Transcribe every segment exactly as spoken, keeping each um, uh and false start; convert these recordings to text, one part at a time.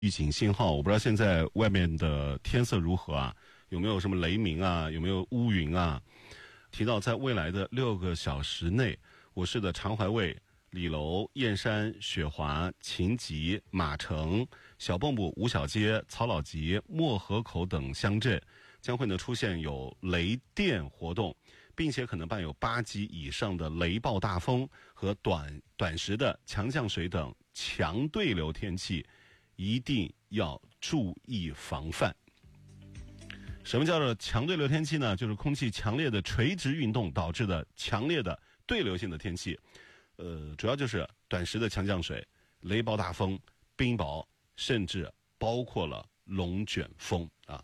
预警信号。我不知道现在外面的天色如何啊？有没有什么雷鸣啊？有没有乌云啊？提到在未来的六个小时内，我市的长淮卫、李楼、燕山、雪华、秦集、马城、小蚌埠、五小街、曹老集、漠河口等乡镇将会呢出现有雷电活动，并且可能伴有八级以上的雷暴大风和短短时的强降水等强对流天气，一定要注意防范。什么叫做强对流天气呢？就是空气强烈的垂直运动导致的强烈的对流性的天气，呃，主要就是短时的强降水、雷暴大风、冰雹，甚至包括了龙卷风啊。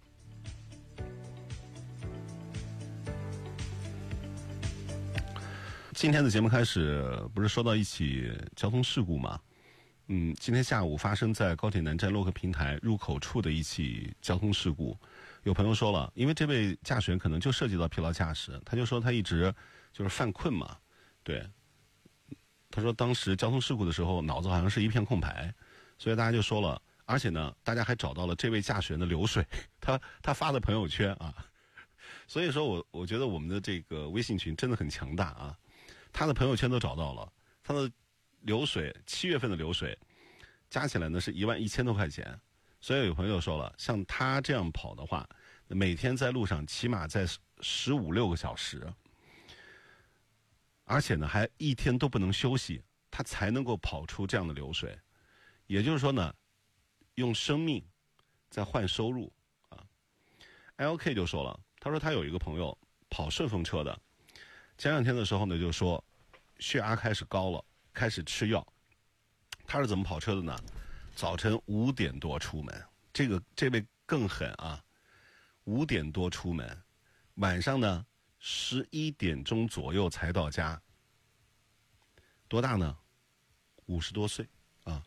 今天的节目开始，不是说到一起交通事故吗？嗯，今天下午发生在高铁南站洛克平台入口处的一起交通事故，有朋友说了，因为这位驾驶员可能就涉及到疲劳驾驶，他就说他一直就是犯困嘛，对，他说当时交通事故的时候脑子好像是一片空白，所以大家就说了，而且呢，大家还找到了这位驾驶员的流水，他他发的朋友圈啊，所以说我我觉得我们的这个微信群真的很强大啊，他的朋友圈都找到了，他的流水七月份的流水加起来呢是一万一千多块钱，所以有朋友说了，像他这样跑的话，每天在路上起码在十五六个小时，而且呢还一天都不能休息，他才能够跑出这样的流水。也就是说呢，用生命在换收入啊。L K 就说了，他说他有一个朋友跑顺风车的，前两天的时候呢就说血压开始高了，开始吃药。他是怎么跑车的呢？早晨五点多出门，这个这位更狠啊，五点多出门，晚上呢十一点钟左右才到家。多大呢？五十多岁啊。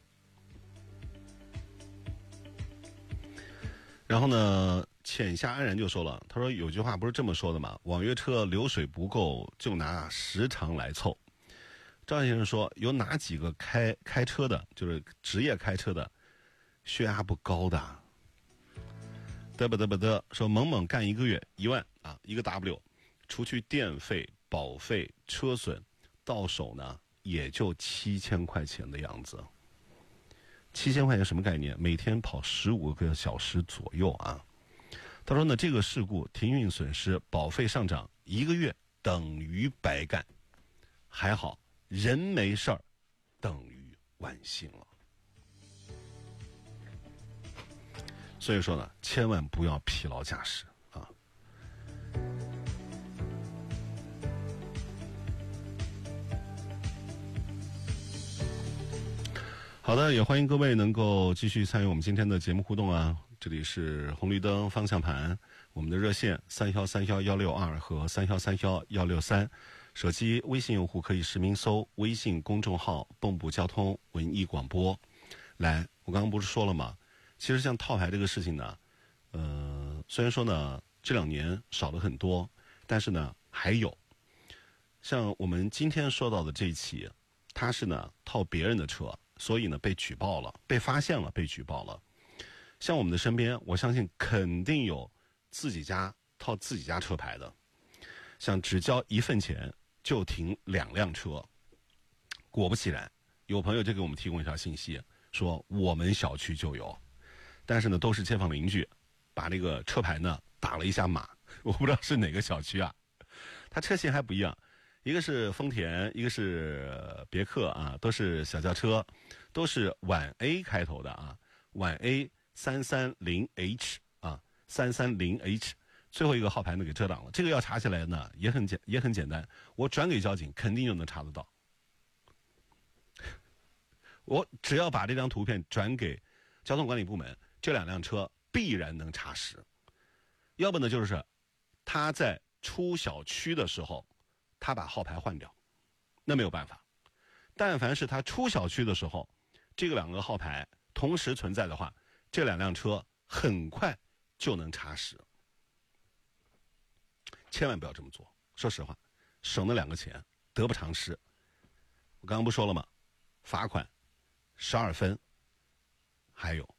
然后呢，浅夏安然就说了，他说有句话不是这么说的吗？网约车流水不够，就拿时长来凑。赵先生说，有哪几个开开车的，就是职业开车的，血压不高的？嘚不嘚不嘚说，猛猛干一个月一万啊，一个 W， 除去电费、保费、车损，到手呢也就七千块钱的样子。七千块钱什么概念？每天跑十五个小时左右啊。他说呢，这个事故停运损失、保费上涨，一个月等于白干，还好。人没事儿，等于万幸了。所以说呢，千万不要疲劳驾驶啊！好的，也欢迎各位能够继续参与我们今天的节目互动啊！这里是红绿灯方向盘，我们的热线三幺三幺幺六二和三幺三幺幺六三。手机微信用户可以实名搜微信公众号蚌埠交通文艺广播。来，我刚刚不是说了吗？其实像套牌这个事情呢，呃，虽然说呢这两年少了很多，但是呢还有。像我们今天说到的这一起，他是呢套别人的车，所以呢被举报了，被发现了，被举报了。像我们的身边，我相信肯定有自己家套自己家车牌的，像只交一份钱就停两辆车。果不其然，有朋友就给我们提供一条信息，说我们小区就有，但是呢都是街坊邻居把这个车牌呢打了一下码，我不知道是哪个小区啊，它车型还不一样，一个是丰田，一个是别克啊，都是小轿车，都是皖 A 开头的啊，皖 A 三三零 H 啊，三三零 H。最后一个号牌呢给遮挡了，这个要查起来呢也很简也很简单，我转给交警肯定就能查得到。我只要把这张图片转给交通管理部门，这两辆车必然能查实。要不呢就是他在出小区的时候，他把号牌换掉，那没有办法。但凡是他出小区的时候，这个两个号牌同时存在的话，这两辆车很快就能查实。千万不要这么做，说实话，省了两个钱，得不偿失。我刚刚不说了吗？罚款十二分， 还有